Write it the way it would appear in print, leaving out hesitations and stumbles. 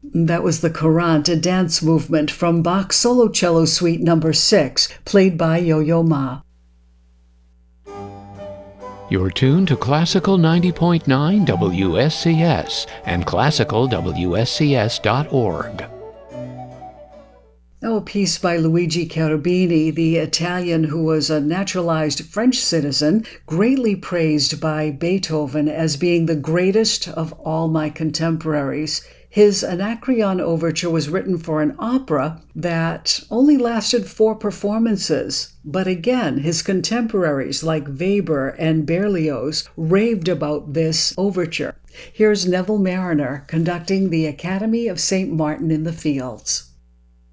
That was the Courante, a dance movement from Bach's Solo Cello Suite No. 6, played by Yo-Yo Ma. You're tuned to Classical 90.9 WSCS and classicalwscs.org. A piece by Luigi Cherubini, the Italian who was a naturalized French citizen, greatly praised by Beethoven as being the greatest of all my contemporaries. His Anacreon Overture was written for an opera that only lasted 4 performances. But again, his contemporaries like Weber and Berlioz raved about this overture. Here's Neville Marriner conducting the Academy of St. Martin in the Fields.